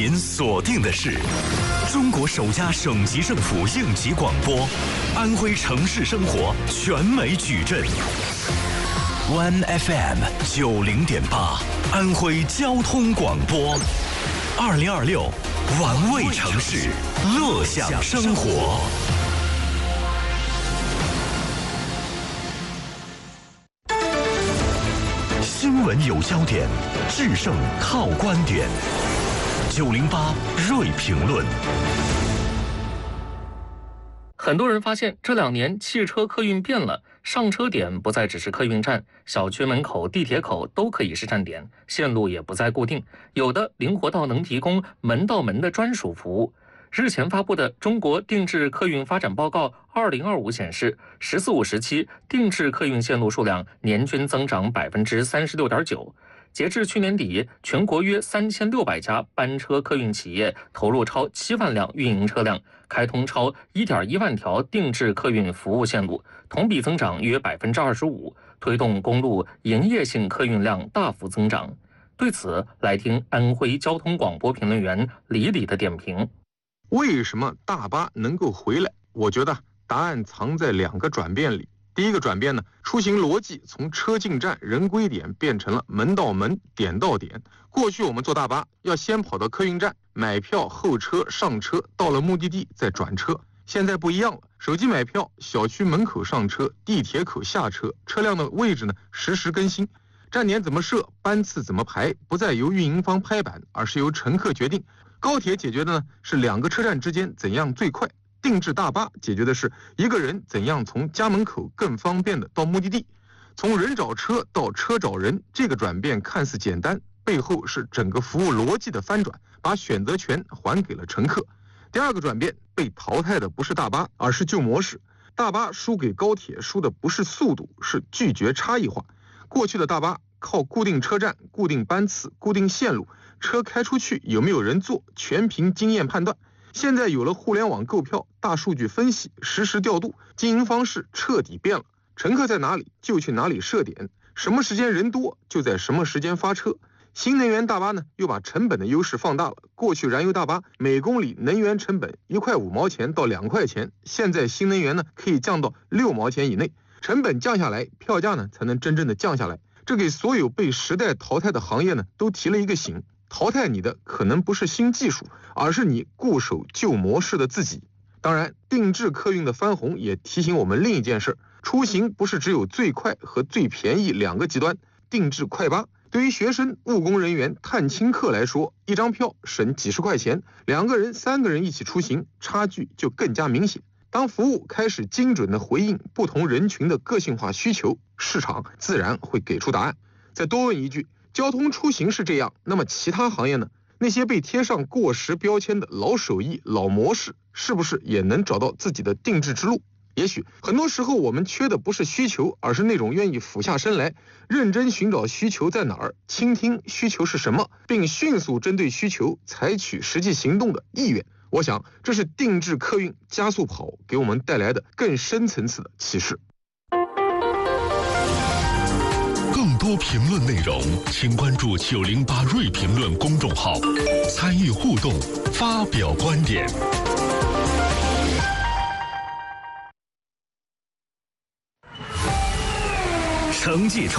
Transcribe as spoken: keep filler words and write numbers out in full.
您锁定的是中国首家省级政府应急广播，安徽城市生活全美矩阵。One F M 九零点八，安徽交通广播，二零二六，玩味城市，乐享生活。新闻有焦点，制胜靠观点。九零八锐评论。 很多人发现这两年汽车客运变了，上车点不再只是客运站，小区门口、地铁口都可以是站点，线路也不再固定，有的灵活到能提供门到门的专属服务。日前发布的《中国定制客运发展报告二零二五》显示，十四五时期定制客运线路数量年均增长百分之三十六点九。截至去年底，全国约三千六百家班车客运企业投入超七万辆运营车辆，开通超一点一万条定制客运服务线路，同比增长约百分之二十五，推动公路营业性客运量大幅增长。对此，来听安徽交通广播评论员李李的点评。 为什么大巴能够回来？我觉得答案藏在两个转变里。第一个转变呢，出行逻辑从车进站、人归点变成了门到门、点到点。过去我们坐大巴要先跑到客运站买票、候车、上车，到了目的地再转车。现在不一样了，手机买票，小区门口上车，地铁口下车，车辆的位置呢实时更新。站点怎么设，班次怎么排，不再由运营方拍板，而是由乘客决定。高铁解决的呢是两个车站之间怎样最快，定制大巴解决的是一个人怎样从家门口更方便的到目的地。从人找车到车找人，这个转变看似简单，背后是整个服务逻辑的翻转，把选择权还给了乘客。第二个转变，被淘汰的不是大巴，而是旧模式。大巴输给高铁，输的不是速度，是拒绝差异化。过去的大巴靠固定车站、固定班次、固定线路，车开出去有没有人坐，全凭经验判断。现在有了互联网购票、大数据分析、实时调度，经营方式彻底变了。乘客在哪里就去哪里设点，什么时间人多就在什么时间发车。新能源大巴呢，又把成本的优势放大了。过去燃油大巴每公里能源成本一块五毛钱到两块钱，现在新能源呢可以降到六毛钱以内，成本降下来，票价呢才能真正的降下来。这给所有被时代淘汰的行业呢都提了一个醒，淘汰你的可能不是新技术，而是你固守旧模式的自己。当然，定制客运的翻红也提醒我们另一件事，出行不是只有最快和最便宜两个极端。定制快巴对于学生、务工人员、探亲客来说，一张票省几十块钱，两个人、三个人一起出行，差距就更加明显。当服务开始精准的回应不同人群的个性化需求，市场自然会给出答案。再多问一句，交通出行是这样，那么其他行业呢？那些被贴上过时标签的老手艺、老模式，是不是也能找到自己的定制之路？也许很多时候我们缺的不是需求，而是那种愿意俯下身来，认真寻找需求在哪儿，倾听需求是什么，并迅速针对需求采取实际行动的意愿。我想，这是定制客运加速跑给我们带来的更深层次的启示。 更多评论内容，请关注九零八锐评论公众号，参与互动，发表观点。成绩